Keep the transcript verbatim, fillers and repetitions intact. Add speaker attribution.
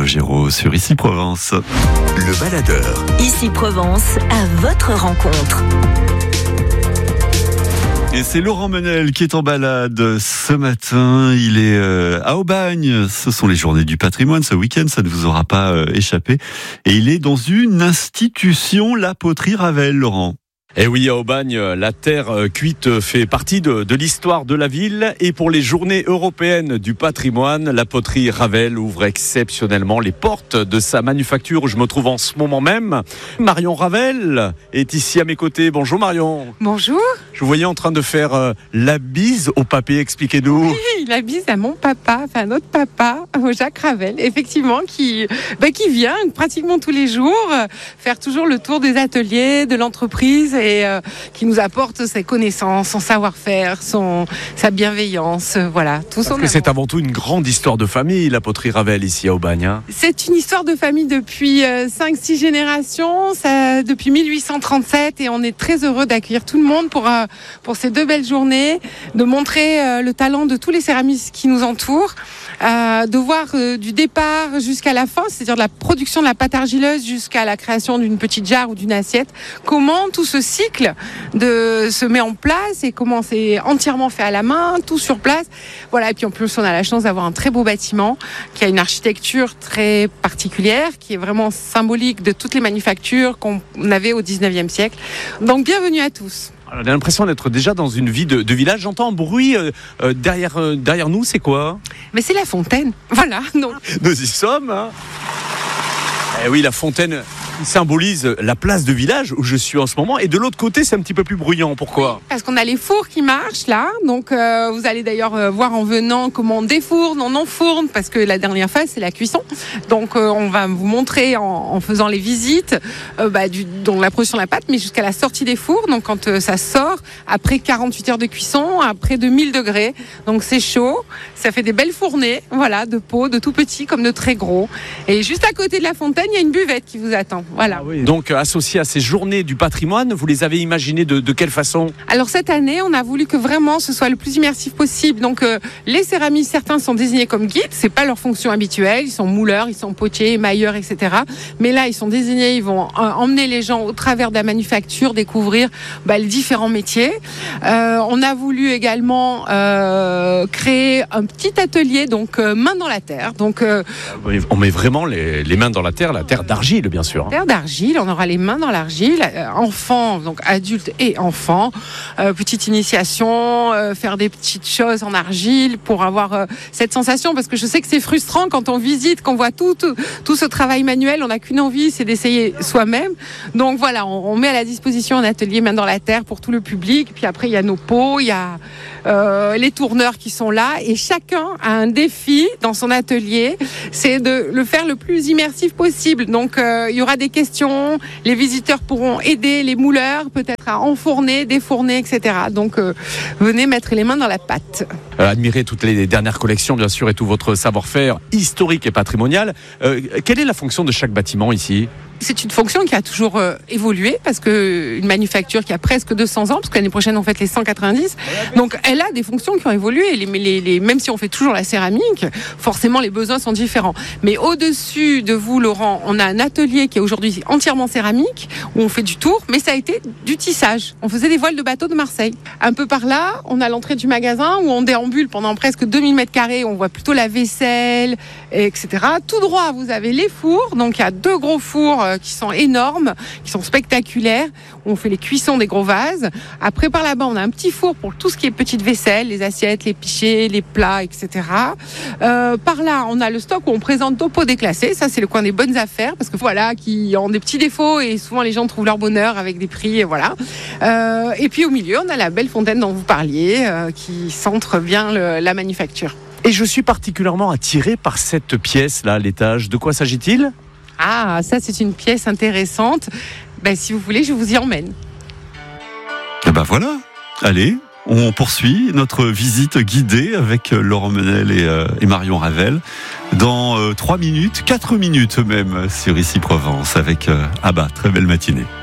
Speaker 1: Calogero sur Ici Provence.
Speaker 2: Le baladeur.
Speaker 3: Ici Provence, à votre rencontre.
Speaker 1: Et c'est Laurent Menel qui est en balade ce matin. Il est euh, à Aubagne. Ce sont les journées du patrimoine. Ce week-end, ça ne vous aura pas euh, échappé. Et il est dans une institution, la poterie Ravel, Laurent.
Speaker 4: Et oui, à Aubagne, la terre cuite fait partie de, de l'histoire de la ville. Et pour les journées européennes du patrimoine, la poterie Ravel ouvre exceptionnellement les portes de sa manufacture où je me trouve en ce moment même. Marion Ravel est ici à mes côtés. Bonjour Marion.
Speaker 5: Bonjour.
Speaker 4: Je vous voyais en train de faire euh, la bise au papé, expliquez-nous.
Speaker 5: Oui, la bise à mon papa, enfin notre papa, Jacques Ravel, effectivement, qui, bah, qui vient pratiquement tous les jours euh, faire toujours le tour des ateliers, de l'entreprise et euh, qui nous apporte ses connaissances, son savoir-faire, son, sa bienveillance, euh, voilà, tout son
Speaker 4: Parce que c'est avant tout une grande histoire de famille, la poterie Ravel ici à Aubagne. Hein.
Speaker 5: C'est une histoire de famille depuis euh, cinq six générations, ça, depuis mille huit cent trente-sept, et on est très heureux d'accueillir tout le monde pour, euh, pour ces deux belles journées, de montrer euh, le talent de tous les céramistes qui nous entourent, euh, de voir euh, du départ jusqu'à la fin, c'est-à-dire de la production de la pâte argileuse jusqu'à la création d'une petite jarre ou d'une assiette, comment tout ce cycle de, se met en place et comment c'est entièrement fait à la main, tout sur place. Voilà, et puis en plus on a la chance d'avoir un très beau bâtiment qui a une architecture très particulière, qui est vraiment symbolique de toutes les manufactures qu'on avait au dix-neuvième siècle. Donc bienvenue à tous.
Speaker 4: On a l'impression d'être déjà dans une vie de, de village. J'entends un bruit euh, euh, derrière, euh, derrière nous, c'est quoi ?
Speaker 5: Mais c'est la fontaine, voilà. Donc.
Speaker 4: Nous y sommes. Hein. Eh oui, la fontaine symbolise la place de village où je suis en ce moment. Et de l'autre côté, c'est un petit peu plus bruyant. Pourquoi ?
Speaker 5: Parce qu'on a les fours qui marchent là. Donc euh, vous allez d'ailleurs euh, voir en venant comment on défourne, on enfourne, parce que la dernière phase, c'est la cuisson. Donc euh, on va vous montrer en, en faisant les visites euh, bah, du, donc la production de la pâte, mais jusqu'à la sortie des fours. Donc quand euh, ça sort, après quarante-huit heures de cuisson, après de mille degrés. Donc c'est chaud. Ça fait des belles fournées, voilà, de peau, de tout petit comme de très gros. Et juste à côté de la fontaine, il y a une buvette qui vous attend. Voilà.
Speaker 4: Ah oui. Donc, associé à ces journées du patrimoine, vous les avez imaginées de, de quelle façon ?
Speaker 5: Alors, cette année, on a voulu que vraiment ce soit le plus immersif possible. Donc, euh, les céramistes, certains sont désignés comme guides. C'est pas leur fonction habituelle. Ils sont mouleurs, ils sont potiers, émailleurs, et cetera. Mais là, ils sont désignés. Ils vont euh, emmener les gens au travers de la manufacture, découvrir bah, les différents métiers. Euh, on a voulu également euh, créer un petit atelier, donc euh, main dans la terre. Donc, euh,
Speaker 4: on met vraiment les, les mains dans la terre, la terre d'argile, bien sûr.
Speaker 5: Terre d'argile, on aura les mains dans l'argile, euh, enfants, donc adultes et enfants, euh, petite initiation, euh, faire des petites choses en argile pour avoir euh, cette sensation, parce que je sais que c'est frustrant quand on visite, qu'on voit tout, tout, tout ce travail manuel, on n'a qu'une envie, c'est d'essayer soi-même. Donc voilà, on, on met à la disposition un atelier main dans la terre pour tout le public, puis après il y a nos pots, il y a euh, les tourneurs qui sont là, et chacun a un défi dans son atelier, c'est de le faire le plus immersif possible. Donc euh, il y aura des questions, les visiteurs pourront aider les mouleurs peut-être à enfourner, défourner, et cetera. Donc euh, venez mettre les mains dans la pâte.
Speaker 4: Euh, admirez toutes les dernières collections, bien sûr, et tout votre savoir-faire historique et patrimonial. Euh, quelle est la fonction de chaque bâtiment ici ?
Speaker 5: C'est une fonction qui a toujours euh, évolué, parce que une manufacture qui a presque deux cents ans, parce que l'année prochaine on fête les cent quatre-vingt-dix, donc elle a des fonctions qui ont évolué. Les, les, les, même si on fait toujours la céramique, forcément les besoins sont différents. Mais au-dessus de vous, Laurent, on a un atelier qui est aujourd'hui entièrement céramique, où on fait du tour, mais ça a été du tissage. On faisait des voiles de bateau de Marseille. Un peu par là, on a l'entrée du magasin où on déambule pendant presque deux mille mètres carrés, on voit plutôt la vaisselle, et cetera. Tout droit, vous avez les fours, donc il y a deux gros fours qui sont énormes, qui sont spectaculaires. On fait les cuissons des gros vases. Après, par là-bas, on a un petit four pour tout ce qui est petite vaisselle, les assiettes, les pichets, les plats, et cetera. Euh, par là, on a le stock où on présente nos pots déclassés. Ça, c'est le coin des bonnes affaires, parce que voilà, qui ont des petits défauts et souvent les gens trouvent leur bonheur avec des prix, et voilà. Euh, et puis au milieu, on a la belle fontaine dont vous parliez, euh, qui centre bien le, la manufacture.
Speaker 4: Et je suis particulièrement attiré par cette pièce-là, à l'étage. De quoi s'agit-il ?
Speaker 5: Ah, ça c'est une pièce intéressante. Ben, si vous voulez, je vous y emmène.
Speaker 1: Et ben voilà, allez, on poursuit notre visite guidée avec Laurent Menel et, euh, et Marion Ravel dans euh, trois minutes, quatre minutes même sur Ici Provence avec euh, Abba. Très belle matinée.